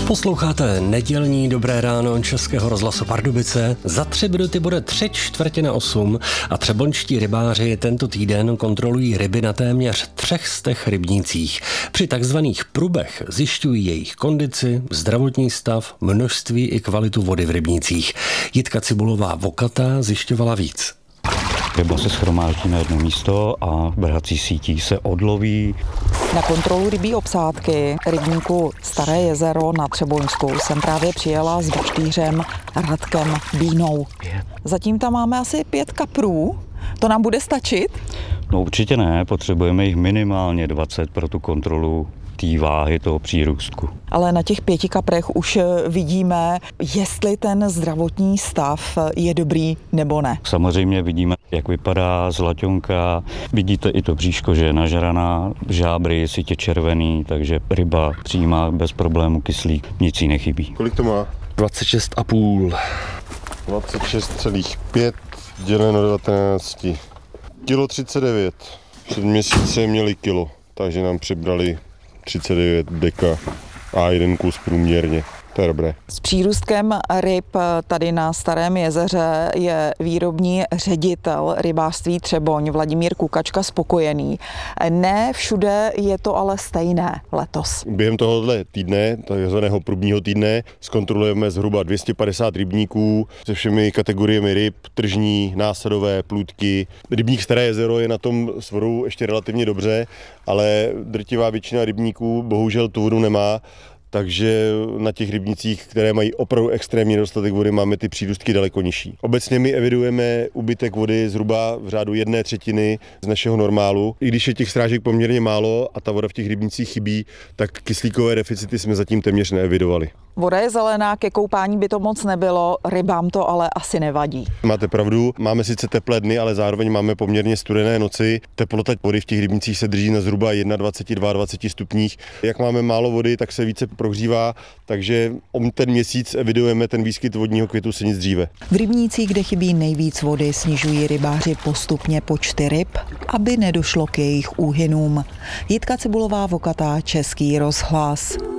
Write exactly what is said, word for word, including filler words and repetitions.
Posloucháte nedělní Dobré ráno Českého rozhlasu Pardubice. Za tři minuty bude tři čtvrtě na osm a třeboňští rybáři tento týden kontrolují ryby na téměř třech stech rybnících. Při takzvaných průbech zjišťují jejich kondici, zdravotní stav, množství i kvalitu vody v rybnících. Jitka Cibulová-Vokata zjišťovala víc. Ryba se shromáždí na jedno místo a vrhací sítí se odloví. Na kontrolu rybí obsádky rybníku Staré jezero na Třeboňsku jsem právě přijela s buštýřem Radkem Bínou. Zatím tam máme asi pět kaprů. To nám bude stačit? No určitě ne, potřebujeme jich minimálně dvacet pro tu kontrolu té váhy toho přírůstku. Ale na těch pěti kaprech už vidíme, jestli ten zdravotní stav je dobrý nebo ne. Samozřejmě vidíme, jak vypadá zlaťonka, vidíte i to bříško, že je nažraná, žábry, sítě červený, takže ryba přijímá bez problému kyslík, nic jí nechybí. Kolik to má? dvacet šest a půl. dvacet šest celá pět děleno devatenáct. Kilo třicet devět. Před měsícem měli kilo, takže nám přibrali třicet devět deka a jeden kus průměrně. To je dobré. S přírůstkem ryb tady na Starém jezeře je výrobní ředitel rybářství Třeboň Vladimír Kukačka spokojený. Ne všude je to ale stejné letos. Během tohohle týdne, takzvaného průbního týdne, zkontrolujeme zhruba dvě stě padesát rybníků se všemi kategoriemi ryb, tržní, násadové, plůdky. Rybník Staré jezero je na tom s vodou ještě relativně dobře, ale drtivá většina rybníků bohužel tu vodu nemá. Takže na těch rybnicích, které mají opravdu extrémní nedostatek vody, máme ty přírůstky daleko nižší. Obecně my evidujeme úbytek vody zhruba v řádu jedné třetiny z našeho normálu. I když je těch srážek poměrně málo a ta voda v těch rybnicích chybí, tak kyslíkové deficity jsme zatím téměř neevidovali. Voda je zelená, ke koupání by to moc nebylo, rybám to ale asi nevadí. Máte pravdu, máme sice teplé dny, ale zároveň máme poměrně studené noci. Teplota vody v těch rybnicích se drží na zhruba dvacet jedna až dvacet dva stupních. Jak máme málo vody, tak se více prohřívá, takže o ten měsíc evidujeme ten výskyt vodního květu se nic dříve. V rybnících, kde chybí nejvíc vody, snižují rybáři postupně počty ryb, aby nedošlo k jejich úhynům. Jitka Cibulová-Vokata, Český rozhlas.